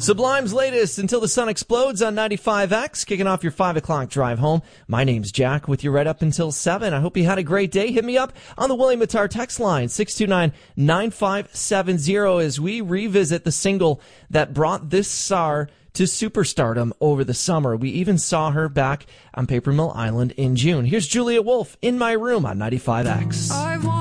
Sublime's latest Until the Sun Explodes on 95X, kicking off your 5 o'clock drive home. My name's Jack with you right up until 7. I hope you had a great day. Hit me up on the William Mattar text line, 629-9570, as we revisit the single that brought this star to superstardom over the summer. We even saw her back on Paper Mill Island in June. Here's Julia Wolf, In My Room on 95X.